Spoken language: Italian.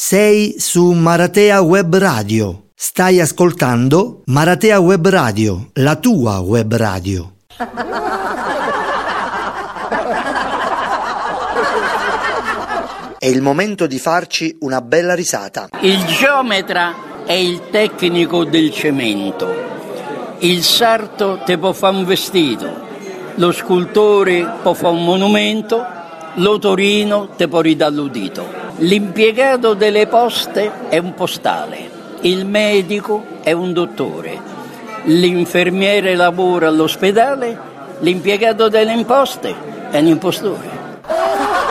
Sei su Maratea Web Radio. Stai ascoltando Maratea Web Radio, la tua web radio. È il momento di farci una bella risata. Il geometra è il tecnico del cemento. Il sarto te può fare un vestito. Lo scultore può fare un monumento. L'otorino te può ridare l'udito. L'impiegato delle poste è un postale. Il medico è un dottore. L'infermiere lavora all'ospedale. L'impiegato delle imposte è un impostore.